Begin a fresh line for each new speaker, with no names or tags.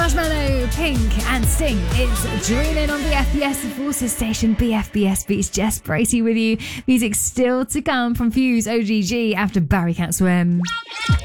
Marshmallow, Pink and Sting. It's Dreaming on BFBS, the Forces Station. BFBS beats Jess Bracey with you. Music's still to come from Fuse OGG after Barry Can't Swim.